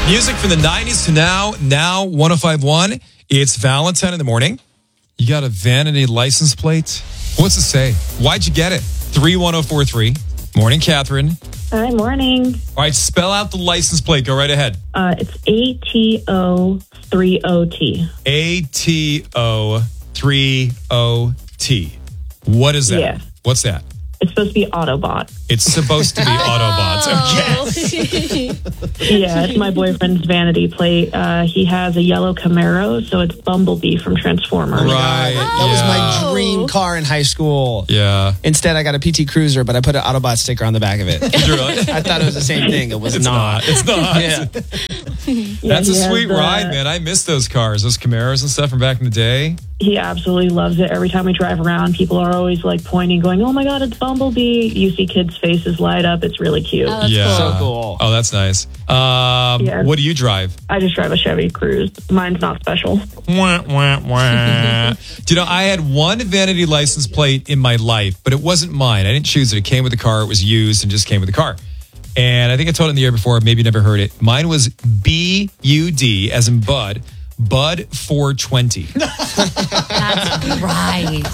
Music from the 90s to now 105.1. It's Valentine in the morning. You got a vanity license plate? What's it say? Why'd you get it? 31043. Morning, Catherine. Hi, morning. All right, spell out the license plate. Go right ahead. It's ATO30T. ATO30T. What is that? Yeah. What's that? It's supposed to be Autobot. It's supposed to be Autobots. Okay. Yeah, it's my boyfriend's vanity plate. He has a yellow Camaro, so it's Bumblebee from Transformers. Right. That was my dream car in high school. Yeah. Instead, I got a PT Cruiser, but I put an Autobot sticker on the back of it. Did you really? I thought it was the same thing. It was It's not. It's not. Yeah. That's a he has sweet ride, man. I miss those cars, those Camaros and stuff from back in the day. He absolutely loves it. Every time we drive around, people are always like pointing, going, "Oh my God, it's Bumblebee." You see kids' faces light up. It's really cute. Oh, that's Yeah. cool. So cool. Oh, that's nice. Yeah. What do you drive? I just drive a Chevy Cruze. Mine's not special. Wah, wah, wah. Do you know, I had one vanity license plate in my life, but it wasn't mine. I didn't choose it. It came with the car. It was used and just came with the car. And I think I told it in the air before. Maybe you never heard it. Mine was BUD, as in Bud 420. That's right.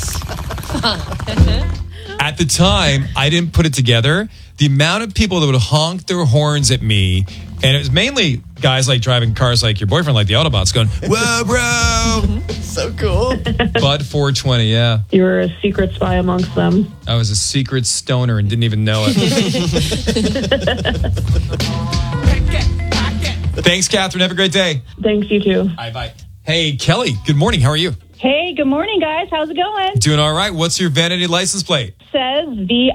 At the time, I didn't put it together. The amount of people that would honk their horns at me, and it was mainly guys like driving cars like your boyfriend, like the Autobots, going, "Whoa, bro!" So cool. Bud 420, yeah. You were a secret spy amongst them. I was a secret stoner and didn't even know it. Thanks, Catherine. Have a great day. Thanks, you too. Bye. Hey, Kelly. Good morning. How are you? Hey, good morning, guys. How's it going? Doing all right. What's your vanity license plate? Says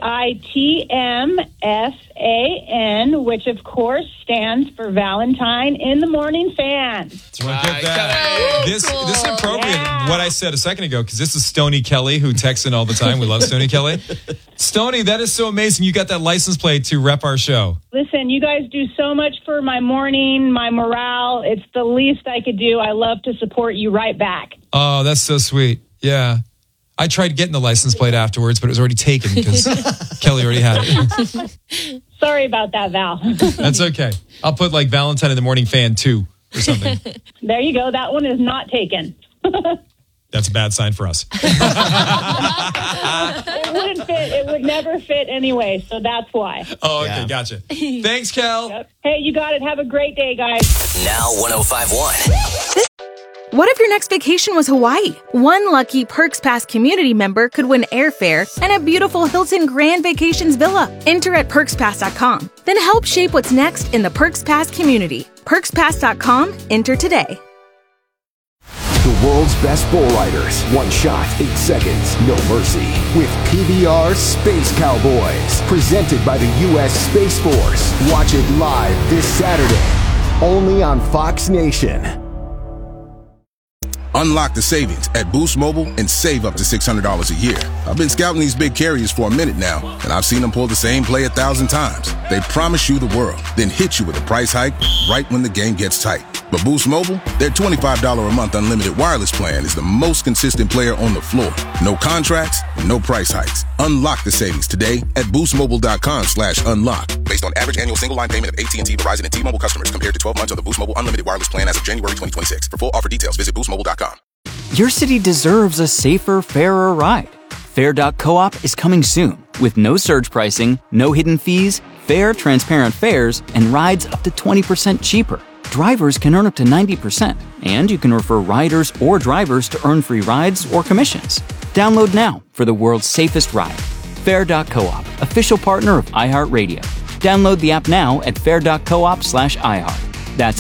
VITMFAN, which of course stands for Valentine in the Morning Fan. Look at that. This is appropriate. Yeah. What I said a second ago, because this is Stony Kelly, who texts in all the time. We love Stony Kelly. Stony, that is so amazing. You got that license plate to rep our show. Listen, you guys do so much for my morning, my morale. It's the least I could do. I love to support you right back. Oh, that's so sweet. Yeah. I tried getting the license plate afterwards, but it was already taken because Kelly already had it. Sorry about that, Val. That's okay. I'll put like Valentine in the Morning Fan 2 or something. There you go. That one is not taken. That's a bad sign for us. It wouldn't fit. It would never fit anyway, so that's why. Oh, okay. Yeah. Gotcha. Thanks, Kel. Yep. Hey, you got it. Have a great day, guys. Now 105.1. What if your next vacation was Hawaii? One lucky Perks Pass community member could win airfare and a beautiful Hilton Grand Vacations villa. Enter at PerksPass.com. Then help shape what's next in the Perks Pass community. PerksPass.com. Enter today. The world's best bull riders. One shot, 8 seconds, no mercy. With PBR Space Cowboys. Presented by the U.S. Space Force. Watch it live this Saturday. Only on Fox Nation. Unlock the savings at Boost Mobile and save up to $600 a year. I've been scouting these big carriers for a minute now, and I've seen them pull the same play 1,000 times. They promise you the world, then hit you with a price hike right when the game gets tight. But Boost Mobile, their $25 a month unlimited wireless plan is the most consistent player on the floor. No contracts, no price hikes. Unlock the savings today at boostmobile.com/unlock. Based on average annual single line payment of AT&T, Verizon, and T-Mobile customers compared to 12 months of the Boost Mobile unlimited wireless plan as of January 2026. For full offer details, visit boostmobile.com. Your city deserves a safer, fairer ride. Fair.coop is coming soon with no surge pricing, no hidden fees, fair, transparent fares, and rides up to 20% cheaper. Drivers can earn up to 90%, and you can refer riders or drivers to earn free rides or commissions. Download now for the world's safest ride. Fair.coop, official partner of iHeartRadio. Download the app now at fair.coop/iHeart. That's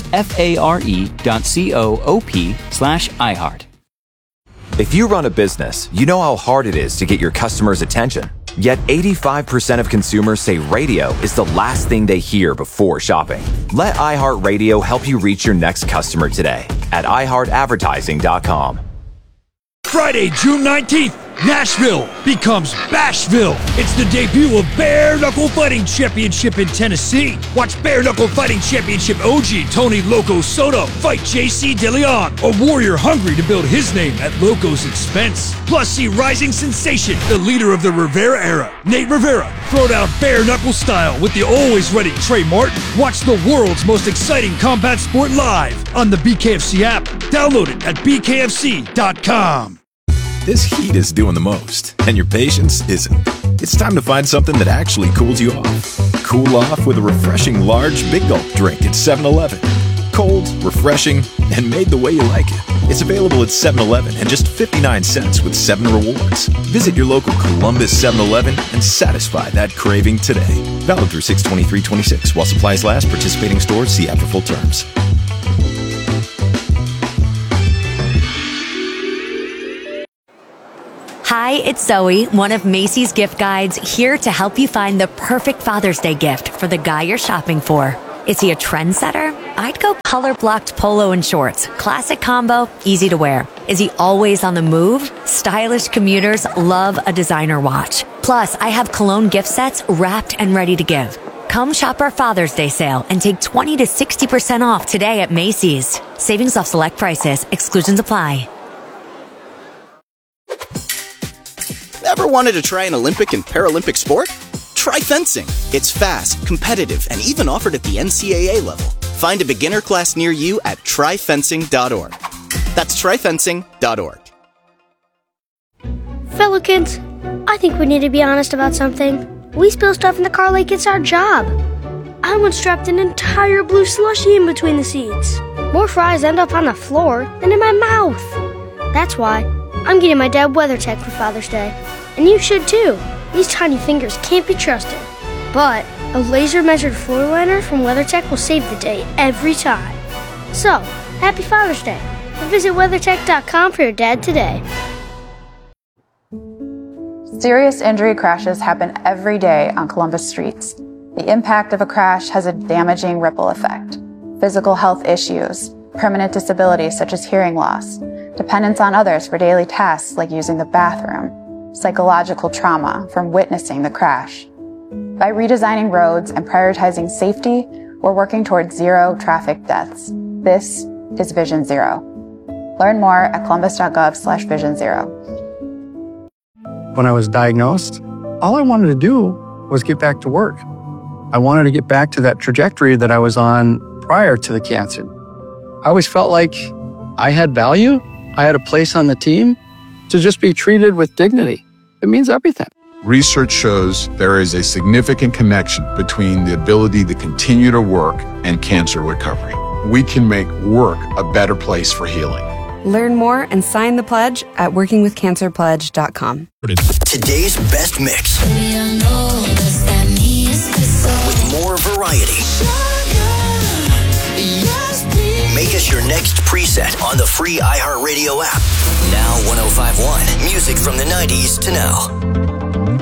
FARE.coop/iHeart. If you run a business, you know how hard it is to get your customers' attention. Yet 85% of consumers say radio is the last thing they hear before shopping. Let iHeartRadio help you reach your next customer today at iHeartAdvertising.com. Friday, June 19th, Nashville becomes Bashville. It's the debut of Bare Knuckle Fighting Championship in Tennessee. Watch Bare Knuckle Fighting Championship OG Tony Loco Soto fight JC DeLeon, a warrior hungry to build his name at Loco's expense. Plus, see rising sensation, the leader of the Rivera era, Nate Rivera, throw down bare knuckle style with the always ready Trey Martin. Watch the world's most exciting combat sport live on the BKFC app. Download it at bkfc.com. This heat is doing the most, and your patience isn't. It's time to find something that actually cools you off. Cool off with a refreshing large Big Gulp drink at 7-Eleven. Cold, refreshing, and made the way you like it. It's available at 7-Eleven and just 59 cents with 7 rewards. Visit your local Columbus 7-Eleven and satisfy that craving today. Valid through 6/23/26 while supplies last. Participating stores, see app for full terms. Hi, it's Zoe, one of Macy's gift guides, here to help you find the perfect Father's Day gift for the guy you're shopping for. Is he a trendsetter? I'd go color-blocked polo and shorts. Classic combo, easy to wear. Is he always on the move? Stylish commuters love a designer watch. Plus, I have cologne gift sets wrapped and ready to give. Come shop our Father's Day sale and take 20 to 60% off today at Macy's. Savings off select prices. Exclusions apply. Ever wanted to try an Olympic and Paralympic sport? Try fencing. It's fast, competitive, and even offered at the NCAA level. Find a beginner class near you at tryfencing.org. That's tryfencing.org. Fellow kids, I think we need to be honest about something. We spill stuff in the car like it's our job. I once dropped an entire blue slushie in between the seats. More fries end up on the floor than in my mouth. That's why I'm getting my dad WeatherTech for Father's Day. And you should too. These tiny fingers can't be trusted. But a laser-measured floor liner from WeatherTech will save the day every time. So, happy Father's Day. And visit WeatherTech.com for your dad today. Serious injury crashes happen every day on Columbus streets. The impact of a crash has a damaging ripple effect. Physical health issues, permanent disability such as hearing loss, dependence on others for daily tasks like using the bathroom, psychological trauma from witnessing the crash. By redesigning roads and prioritizing safety, we're working towards zero traffic deaths. This is Vision Zero. Learn more at columbus.gov/Vision Zero. When I was diagnosed, all I wanted to do was get back to work. I wanted to get back to that trajectory that I was on prior to the cancer. I always felt like I had value. I had a place on the team. To just be treated with dignity, it means everything. Research shows there is a significant connection between the ability to continue to work and cancer recovery. We can make work a better place for healing. Learn more and sign the pledge at workingwithcancerpledge.com. Today's best mix. With more variety. Make us your next preset on the free iHeartRadio app. Now 105.1. Music from the 90s to now.